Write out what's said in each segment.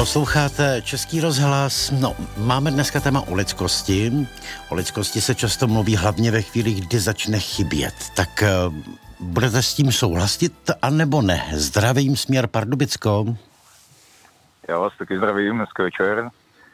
Posloucháte Český rozhlas. No, máme dneska téma o lidskosti. O lidskosti se často mluví hlavně ve chvíli, kdy začne chybět. Tak budete s tím souhlasit, anebo ne? Zdravím, směr Pardubicko. Já vás taky zdravím, dneska večer.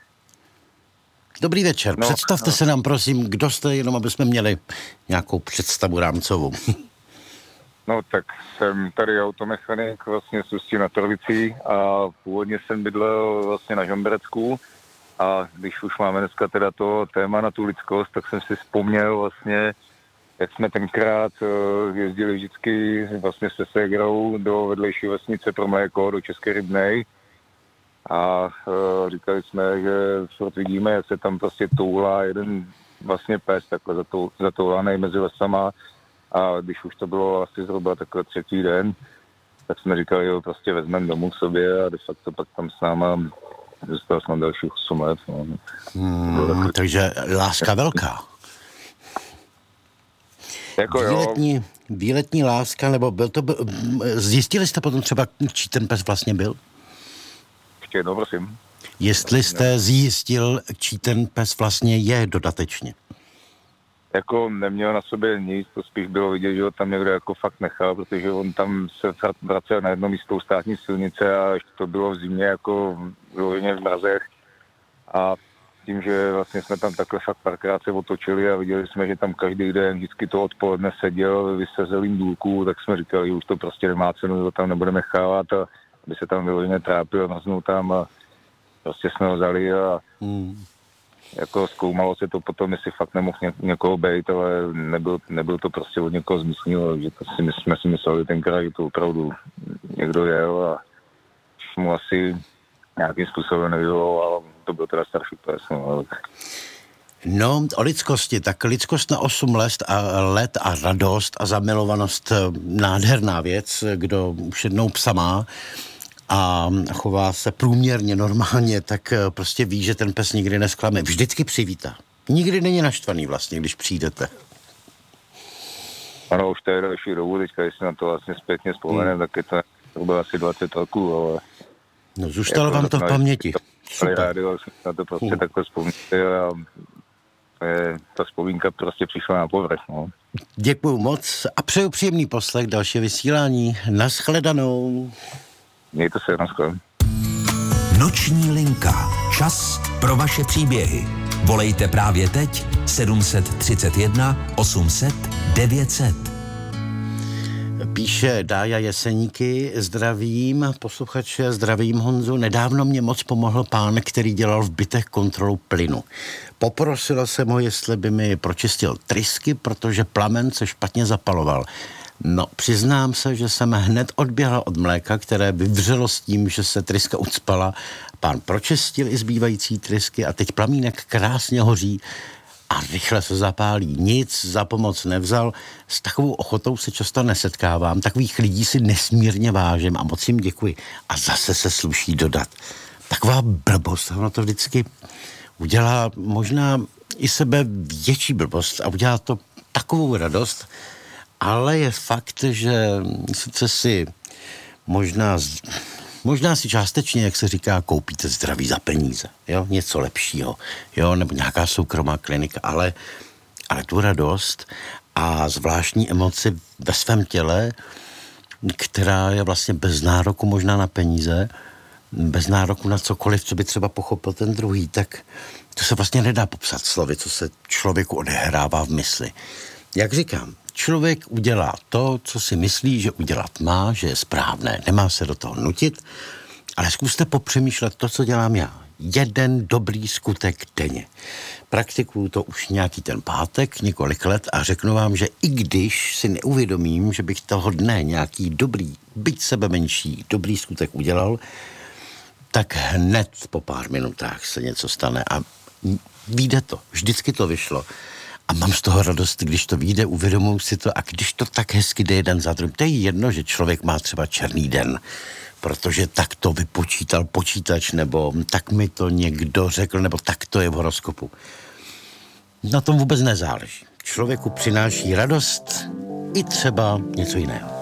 Dobrý večer. Představte se nám, prosím, kdo jste, jenom aby jsme měli nějakou představu rámcovou. No tak jsem tady automechanik vlastně z Ústí nad Orlicí a původně jsem bydlel vlastně na Žamberecku a když už máme dneska teda to téma na tu lidskost, tak jsem si vzpomněl vlastně, jak jsme tenkrát jezdili vždycky vlastně se ségrou do vedlejší vesnice pro mléko, do České Rybnej a říkali jsme, že furt vidíme, jak se tam prostě toulá jeden vlastně pes takhle zatoulaný mezi lesama. A když už to bylo asi zhruba takhle třetí den, tak jsme říkali, že ho prostě vezmeme domů k sobě a de facto pak tam s náma zůstal jsem dalších 8 let. No. Takže láska velká. Jako výletní láska, nebo zjistili jste potom třeba, čí ten pes vlastně byl? Ještě jednou, prosím. Jestli jste zjistil, čí ten pes vlastně je dodatečně? Jako neměl na sobě nic, to spíš bylo vidět, že ho tam někdo jako fakt nechal, protože on tam se vracel na jedno místo u státní silnice a ještě to bylo v zimě jako vyloženě v mrazech a tím, že vlastně jsme tam takhle fakt párkrát se otočili a viděli jsme, že tam každý den vždycky to odpoledne seděl vysezelým důlku, tak jsme říkali, že už to prostě nemá cenu, že ho tam nebudeme nechávat a aby se tam vyloženě trápil, naznul tam a prostě jsme ho vzali a jako zkoumalo se to potom, jestli fakt nemohl někoho bejt, ale nebyl to prostě od někoho z místního, že to jsme si mysleli tenkrát, že to opravdu někdo jel a mu asi nějakým způsobem nevyvolal, ale to byl teda starší pes. No, o lidskosti, tak lidskost na 8 let a radost a zamilovanost, nádherná věc, kdo už jednou psa má a chová se průměrně normálně, tak prostě ví, že ten pes nikdy nesklame. Vždycky přivítá. Nikdy není naštvaný vlastně, když přijdete. Ano, už to je další dobu, teďka jestli na to vlastně zpětně vzpomenem, tak je to bylo asi 20 roků, ale... No, zůstalo vám to v paměti. Super. Rádio, jsme na to prostě takhle vzpomněli a ta vzpomínka prostě přišla na povrch, no. Děkuju moc a přeju příjemný poslech, další vysílání. Naschledanou. Mějte se, naschle. Noční linka. Čas pro vaše příběhy. Volejte právě teď 731 800 900. Píše Dája Jeseníky, zdravím posluchače, zdravím Honzu. Nedávno mě moc pomohl pán, který dělal v bytech kontrolu plynu. Poprosila jsem ho, jestli by mi pročistil trysky, protože plamen se špatně zapaloval. No, přiznám se, že jsem hned odběhla od mléka, které vyvřelo s tím, že se tryska ucpala. Pán pročistil i zbývající trysky a teď plamínek krásně hoří a rychle se zapálí. Nic za pomoc nevzal. S takovou ochotou se často nesetkávám. Takových lidí si nesmírně vážím a moc jim děkuji. A zase se sluší dodat. Taková blbost, ono to vždycky udělá možná i sebe větší blbost a udělá to takovou radost, ale je fakt, že sice si možná si částečně, jak se říká, koupíte zdraví za peníze, jo, něco lepšího, jo, nebo nějaká soukromá klinika, ale tu radost a zvláštní emoci ve svém těle, která je vlastně bez nároku možná na peníze, bez nároku na cokoliv, co by třeba pochopil ten druhý, tak to se vlastně nedá popsat slovy, co se člověku odehrává v mysli. Jak říkám, člověk udělá to, co si myslí, že udělat má, že je správné. Nemá se do toho nutit, ale zkuste popřemýšlet to, co dělám já. Jeden dobrý skutek denně. Praktikuju to už nějaký ten pátek, několik let a řeknu vám, že i když si neuvědomím, že bych toho dne nějaký dobrý, byť sebe menší, dobrý skutek udělal, tak hned po pár minutách se něco stane a vyjde to. Vždycky to vyšlo. A mám z toho radost, když to vyjde, uvědomuji si to a když to tak hezky jde jeden za druhým. To je jedno, že člověk má třeba černý den, protože tak to vypočítal počítač, nebo tak mi to někdo řekl, nebo tak to je v horoskopu. Na tom vůbec nezáleží. Člověku přináší radost i třeba něco jiného.